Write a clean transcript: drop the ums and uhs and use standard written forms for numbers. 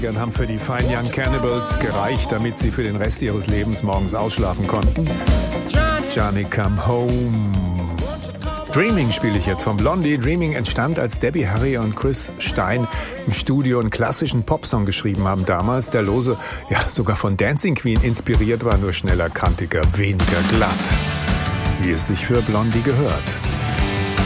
Haben für die Fine Young Cannibals gereicht, damit sie für den Rest ihres Lebens morgens ausschlafen konnten. Johnny Come Home. Dreaming spiele ich jetzt von Blondie. Dreaming entstand, als Debbie Harry und Chris Stein im Studio einen klassischen Popsong geschrieben haben damals, der lose, ja sogar von Dancing Queen inspiriert war, nur schneller, kantiger, weniger glatt. Wie es sich für Blondie gehört.